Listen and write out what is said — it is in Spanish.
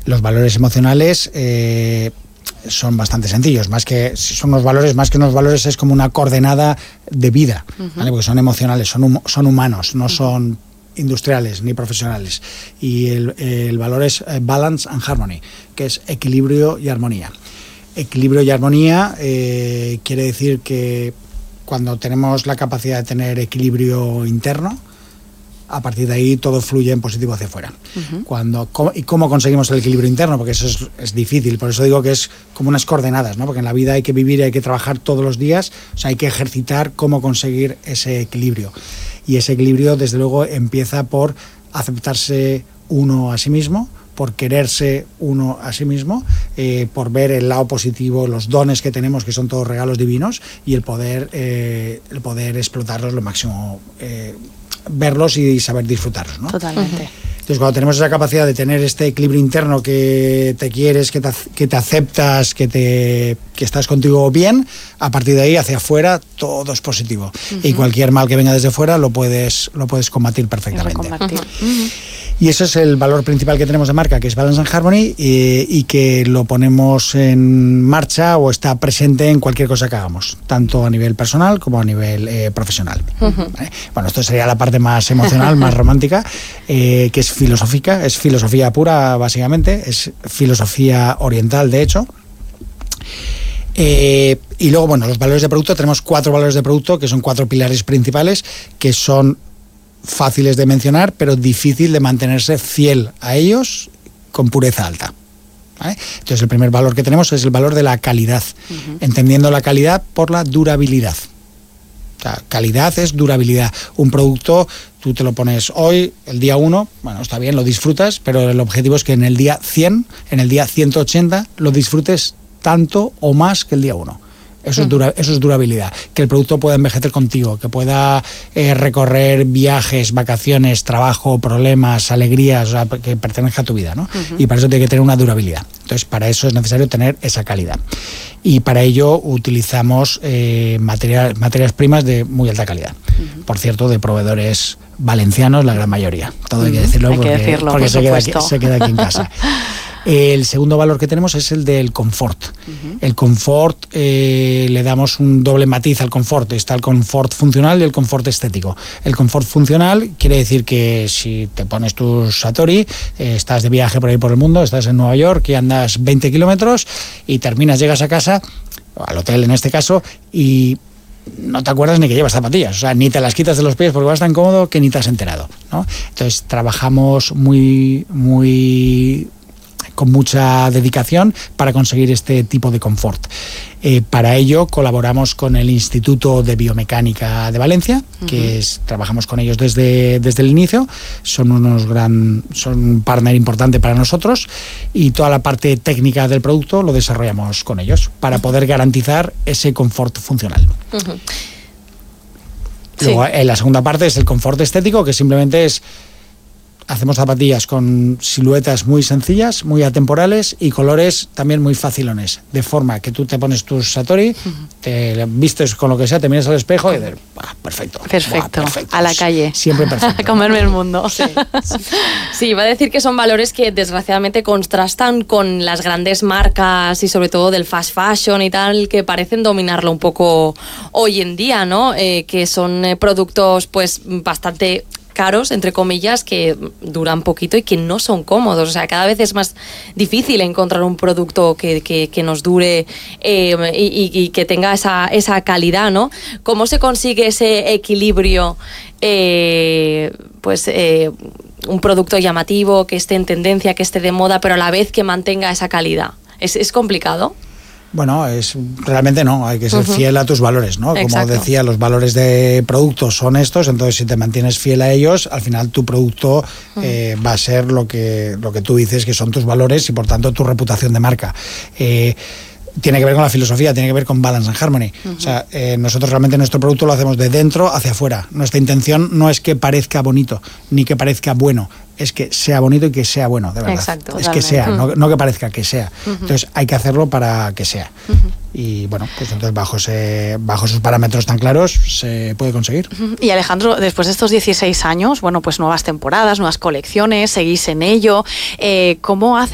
Los valores emocionales son bastante sencillos, son unos valores, es como una coordenada de vida, ¿vale? Porque son emocionales, son humanos, no son industriales ni profesionales. Y el valor es balance and harmony, que es equilibrio y armonía. Equilibrio y armonía quiere decir que cuando tenemos la capacidad de tener equilibrio interno, a partir de ahí todo fluye en positivo hacia afuera. ¿Y cómo conseguimos el equilibrio interno? Porque eso es difícil, por eso digo que es como unas coordenadas, ¿no? Porque en la vida hay que vivir y hay que trabajar todos los días, o sea, hay que ejercitar cómo conseguir ese equilibrio. Y ese equilibrio, desde luego, empieza por aceptarse uno a sí mismo, por quererse uno a sí mismo, por ver el lado positivo, los dones que tenemos, que son todos regalos divinos, y el poder explotarlos lo máximo, verlos y saber disfrutarlos, ¿no? Totalmente. Entonces, cuando tenemos esa capacidad de tener este equilibrio interno, que te quieres, que te aceptas, que estás contigo bien, a partir de ahí hacia afuera todo es positivo. Y cualquier mal que venga desde fuera lo puedes combatir perfectamente. Y eso es el valor principal que tenemos de marca, que es Balance and Harmony, y que lo ponemos en marcha o está presente en cualquier cosa que hagamos, tanto a nivel personal como a nivel profesional. ¿Vale? Bueno, esto sería la parte más emocional, más romántica, que es filosófica, es filosofía pura, básicamente, es filosofía oriental, de hecho. Y luego, bueno, los valores de producto, tenemos 4 valores de producto, que son 4 pilares principales, que son fáciles de mencionar, pero difícil de mantenerse fiel a ellos con pureza alta, ¿vale? Entonces, el primer valor que tenemos es el valor de la calidad, entendiendo la calidad por la durabilidad. O sea, calidad es durabilidad. Un producto, tú te lo pones hoy, el día 1, bueno, está bien, lo disfrutas, pero el objetivo es que en el día 100, en el día 180, lo disfrutes tanto o más que el día 1. Eso es durabilidad. Que el producto pueda envejecer contigo, que pueda recorrer viajes, vacaciones, trabajo, problemas, alegrías, o sea, que pertenezca a tu vida, ¿no? Y para eso tiene que tener una durabilidad. Entonces, para eso es necesario tener esa calidad. Y para ello utilizamos materias primas de muy alta calidad. Por cierto, de proveedores valencianos, la gran mayoría. Todo hay que decirlo, porque se queda aquí en casa. El segundo valor que tenemos es el del confort. El confort, le damos un doble matiz al confort. Está el confort funcional y el confort estético. El confort funcional quiere decir que si te pones tu Satori, estás de viaje por ahí por el mundo, estás en Nueva York y andas 20 kilómetros y llegas a casa, al hotel en este caso, y no te acuerdas ni que llevas zapatillas, o sea, ni te las quitas de los pies porque vas tan cómodo que ni te has enterado, ¿no? Entonces trabajamos con mucha dedicación para conseguir este tipo de confort. Para ello colaboramos con el Instituto de Biomecánica de Valencia, que trabajamos con ellos desde el inicio, son un partner importante para nosotros, y toda la parte técnica del producto lo desarrollamos con ellos para poder garantizar ese confort funcional. Luego, la segunda parte es el confort estético, que simplemente hacemos zapatillas con siluetas muy sencillas, muy atemporales y colores también muy facilones, de forma que tú te pones tus Satori, te vistes con lo que sea, te miras al espejo y dices, perfecto. Perfecto, a la calle. Siempre perfecto. A comerme el mundo. Sí, iba a decir que son valores que desgraciadamente contrastan con las grandes marcas y sobre todo del fast fashion y tal, que parecen dominarlo un poco hoy en día, ¿no? Que son productos pues bastante caros, entre comillas, que duran poquito y que no son cómodos. O sea, cada vez es más difícil encontrar un producto que nos dure y que tenga esa calidad, ¿no? ¿Cómo se consigue ese equilibrio? Un producto llamativo, que esté en tendencia, que esté de moda, pero a la vez que mantenga esa calidad. ¿Es complicado? Bueno, realmente no, hay que ser fiel a tus valores, ¿no? Exacto. Como decía, los valores de producto son estos, entonces si te mantienes fiel a ellos, al final tu producto va a ser lo que tú dices que son tus valores y por tanto tu reputación de marca. Tiene que ver con la filosofía, tiene que ver con Balance and Harmony. O sea, nosotros realmente nuestro producto lo hacemos de dentro hacia afuera. Nuestra intención no es que parezca bonito, ni que parezca bueno, es que sea bonito y que sea bueno, de verdad. Exacto, es que sea, no que parezca, que sea. Entonces hay que hacerlo para que sea. Y bueno, pues entonces bajo esos parámetros tan claros se puede conseguir. Y Alejandro, después de estos 16 años, bueno, pues nuevas temporadas, nuevas colecciones, seguís en ello. ¿Cómo hace